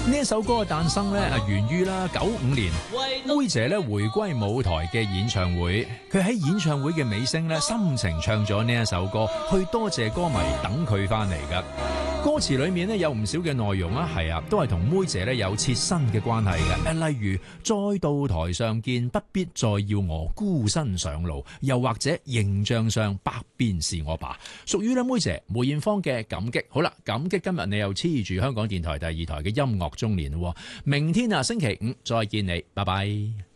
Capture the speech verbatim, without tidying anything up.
呢一首歌嘅誕生咧，係源於啦九五年妹姐咧回歸舞台嘅演唱會。佢喺演唱會嘅尾聲咧，深情唱咗呢一首歌，去多謝歌迷等佢翻嚟噶。歌詞裏面咧有唔少嘅內容啊，係啊，都係同妹姐咧有切身嘅關係嘅。例如再到台上見，不必再要我孤身上路，又或者形象上百變是我吧，屬於咧妹姐梅艷芳嘅感激。好啦，感激今日你又黐住香港電台第二台嘅音樂中年喎。明天啊星期五再見你，拜拜。